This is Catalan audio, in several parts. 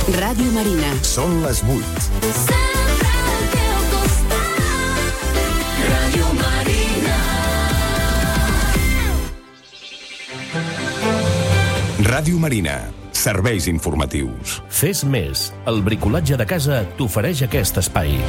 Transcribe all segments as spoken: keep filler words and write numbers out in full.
Ràdio Marina. Són les vuit. Sempre al teu costat. Ràdio Marina. Ràdio Marina. Serveis informatius. Fes més. El bricolatge de casa t'ofereix aquest espai.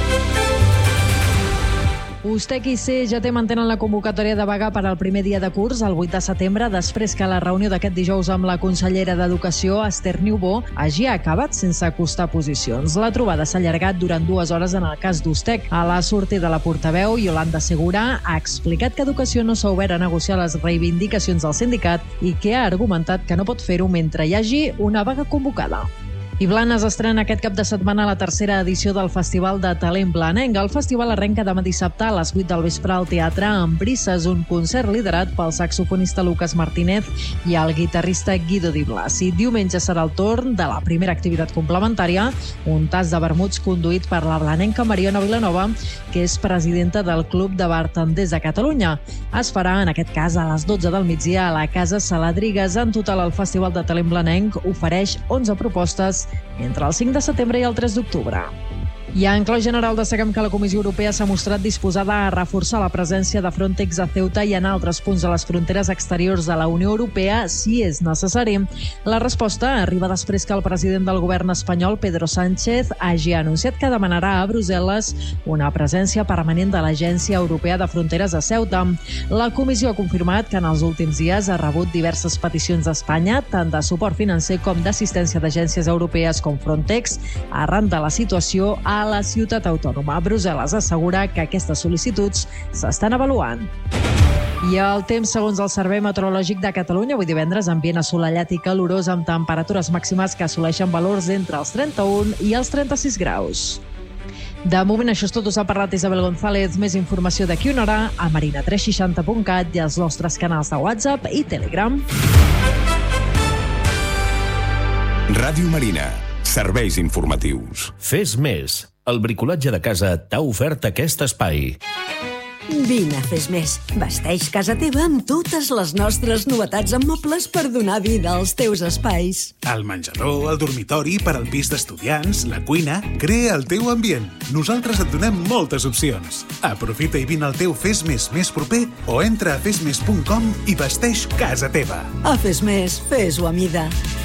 Ustec i C G T mantenen la convocatòria de vaga per al primer dia de curs, el vuit de setembre, després que la reunió d'aquest dijous amb la consellera d'Educació, Esther Niubó, hagi acabat sense acostar posicions. La trobada s'ha allargat durant dues hores en el cas d'Ustec. A la sortida, la portaveu, Yolanda Segura, ha explicat que Educació no s'ha obert a negociar les reivindicacions del sindicat i que ha argumentat que no pot fer-ho mentre hi hagi una vaga convocada. I Blanes estrena aquest cap de setmana la tercera edició del Festival de Talent Blanenc. El festival arrenca demà dissabte a les vuit del vespre al Teatre Embrisses, un concert liderat pel saxofonista Lucas Martínez i el guitarrista Guido Di Blasi. Diumenge serà el torn de la primera activitat complementària, un tas de vermuts conduït per la blanenca Mariona Vilanova, que és presidenta del Club de Bartenders de Catalunya. Es farà, en aquest cas, a les dotze del migdia a la Casa Saladrigues. En total, el Festival de Talent Blanenc ofereix onze propostes entre el cinc de setembre i el tres d'octubre. I en clau general destaquem que la Comissió Europea s'ha mostrat disposada a reforçar la presència de Frontex a Ceuta i en altres punts de les fronteres exteriors de la Unió Europea si és necessari. La resposta arriba després que el president del govern espanyol, Pedro Sánchez, hagi anunciat que demanarà a Brussel·les una presència permanent de l'Agència Europea de Fronteres a Ceuta. La comissió ha confirmat que en els últims dies ha rebut diverses peticions d'Espanya, tant de suport financer com d'assistència d'agències europees com Frontex, arran de la situació a a la ciutat autònoma. Brussel·les assegura que aquestes sol·licituds s'estan avaluant. I el temps, segons el Servei Meteorològic de Catalunya, avui divendres, ambient assolellat i calorós amb temperatures màximes que assoleixen valors entre els trenta-un i els trenta-sis graus. De moment, això és tot. Us ha parlat Isabel González. Més informació d'aquí una hora a marina tres seixanta punt cat i als nostres canals de WhatsApp i Telegram. Ràdio Marina. Serveis informatius. Fes més. El bricolatge de casa t'ha ofert aquest espai. Vine a Fes Més. Vesteix casa teva amb totes les nostres novetats en mobles per donar vida als teus espais. El menjador, el dormitori, per al pis d'estudiants, la cuina... Crea el teu ambient. Nosaltres et donem moltes opcions. Aprofita i vine al teu Fes Més més proper o entra a fes més punt com i vesteix casa teva. A Fes Més, fes-ho a mida.